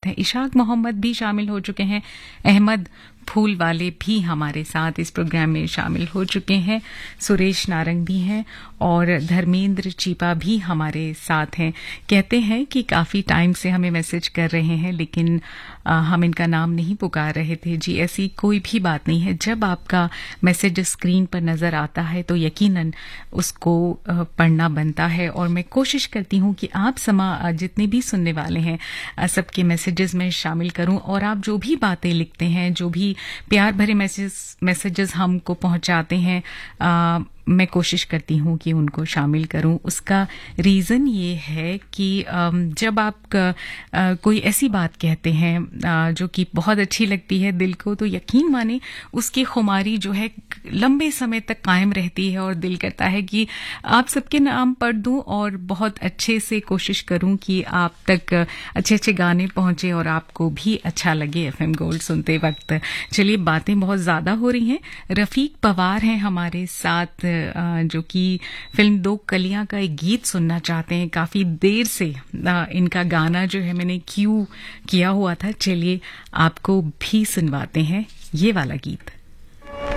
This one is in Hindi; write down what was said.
हैं, इशाक मोहम्मद भी शामिल हो चुके हैं, अहमद फूल वाले भी हमारे साथ इस प्रोग्राम में शामिल हो चुके हैं, सुरेश नारंग भी हैं और धर्मेंद्र चीपा भी हमारे साथ हैं। कहते हैं कि काफ़ी टाइम से हमें मैसेज कर रहे हैं लेकिन हम इनका नाम नहीं पुकार रहे थे। जी, ऐसी कोई भी बात नहीं है। जब आपका मैसेज स्क्रीन पर नज़र आता है तो यकीनन उसको पढ़ना बनता है और मैं कोशिश करती हूँ कि आप जितने भी सुनने वाले हैं सबके मैसेजेस में शामिल करूँ और आप जो भी बातें लिखते हैं, जो भी प्यार भरे मैसेजेस हमको पहुंचाते हैं, मैं कोशिश करती हूँ कि उनको शामिल करूँ। उसका रीज़न ये है कि जब आप कोई ऐसी बात कहते हैं जो कि बहुत अच्छी लगती है दिल को, तो यकीन माने उसकी खुमारी जो है लंबे समय तक कायम रहती है और दिल करता है कि आप सबके नाम पढ़ दूँ और बहुत अच्छे से कोशिश करूँ कि आप तक अच्छे अच्छे गाने पहुँचे और आपको भी अच्छा लगे एफएम गोल्ड सुनते वक्त। चलिए, बातें बहुत ज़्यादा हो रही हैं। रफ़ीक पवार हैं हमारे साथ जो कि फिल्म दो कलियां का एक गीत सुनना चाहते हैं। काफी देर से इनका गाना जो है मैंने क्यू किया हुआ था। चलिए आपको भी सुनवाते हैं ये वाला गीत।